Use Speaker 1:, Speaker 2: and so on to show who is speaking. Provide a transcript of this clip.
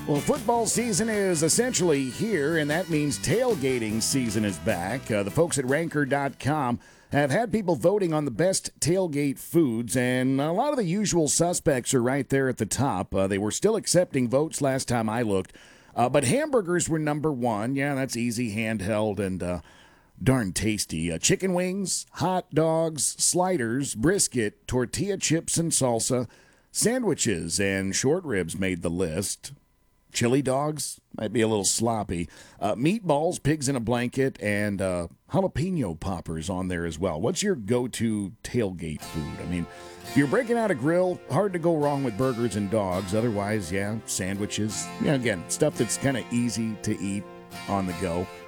Speaker 1: Well, football season is essentially here, and that means tailgating season is back. The folks at Ranker.com have had people voting on the best tailgate foods, and a lot of the usual suspects are right there at the top. They were still accepting votes last time I looked, but hamburgers were number one. Yeah, that's easy, handheld, and darn tasty. Chicken wings, hot dogs, sliders, brisket, tortilla chips and salsa, sandwiches, and short ribs made the list. Chili dogs might be a little sloppy. Meatballs, pigs in a blanket, and jalapeno poppers on there as well. What's your go-to tailgate food? I mean, if you're breaking out a grill, hard to go wrong with burgers and dogs. Otherwise, yeah, sandwiches. Yeah, again, stuff that's kind of easy to eat on the go.